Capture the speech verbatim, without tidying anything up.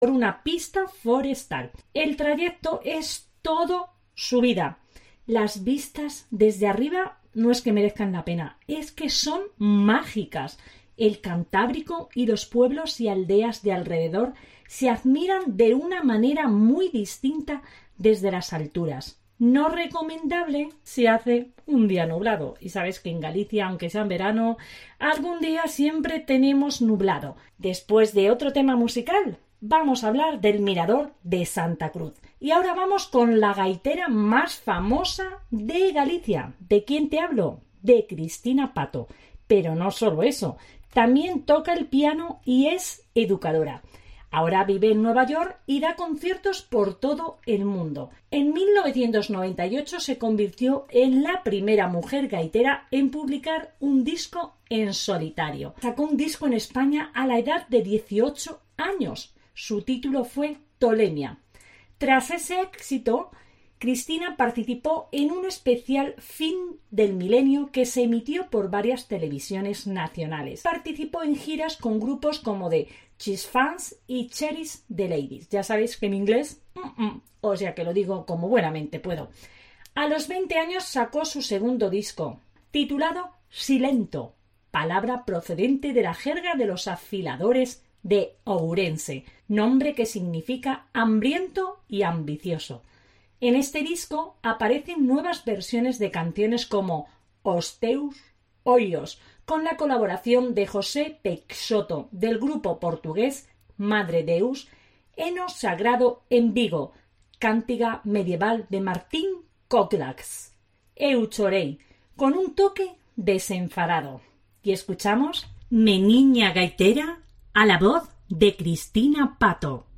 por una pista forestal. El trayecto es todo subida. Las vistas desde arriba no es que merezcan la pena, es que son mágicas. El Cantábrico y los pueblos y aldeas de alrededor se admiran de una manera muy distinta desde las alturas. No recomendable si hace un día nublado. Y sabes que en Galicia, aunque sea en verano, algún día siempre tenemos nublado. Después de otro tema musical, vamos a hablar del Mirador de Santa Cruz. Y ahora vamos con la gaitera más famosa de Galicia. ¿De quién te hablo? De Cristina Pato. Pero no solo eso, también toca el piano y es educadora. Ahora vive en Nueva York y da conciertos por todo el mundo. En mil novecientos noventa y ocho se convirtió en la primera mujer gaitera en publicar un disco en solitario. Sacó un disco en España a la edad de dieciocho años. Su título fue Tolemia. Tras ese éxito, Cristina participó en un especial Fin del Milenio que se emitió por varias televisiones nacionales. Participó en giras con grupos como de Cheese Fans y Cherries the Ladies. Ya sabéis que en inglés, mm, mm, o sea que lo digo como buenamente puedo. A los veinte años sacó su segundo disco, titulado Silento, palabra procedente de la jerga de los afiladores de Ourense, nombre que significa hambriento y ambicioso. En este disco aparecen nuevas versiones de canciones como Os teus ollos, con la colaboración de José Peixoto del grupo portugués Madre Deus, Eno Sagrado en Vigo, cántiga medieval de Martín Cocklax, Eu chorei, con un toque desenfadado. Y escuchamos Me niña gaitera a la voz de Cristina Pato.